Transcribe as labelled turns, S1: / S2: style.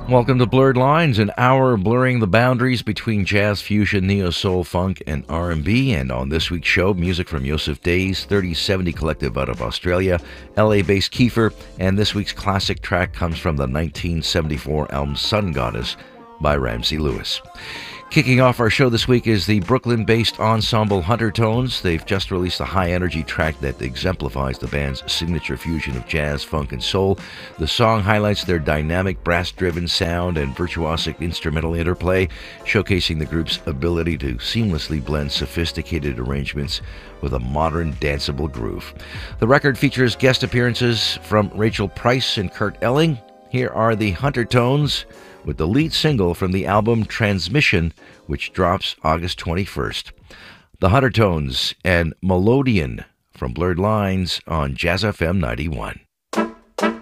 S1: Welcome to Blurred Lines, an hour blurring the boundaries between jazz, fusion, neo-soul, funk, and R&B. And on this week's show, music from Yosef Day's 3070 Collective out of Australia, LA-based Kiefer, and this week's classic track comes from the 1974 album Sun Goddess by Ramsey Lewis. Kicking off our show this week is the Brooklyn-based ensemble Huntertones. They've just released a high-energy track that exemplifies the band's signature fusion of jazz, funk, and soul. The song highlights their dynamic, brass-driven sound and virtuosic instrumental interplay, showcasing the group's ability to seamlessly blend sophisticated arrangements with a modern, danceable groove. The record features guest appearances from Rachel Price and Kurt Elling. Here are the Huntertones with the lead single from the album Transmission, which drops August 21st. The Huntertones and Melodian from Blurred Lines on Jazz FM 91.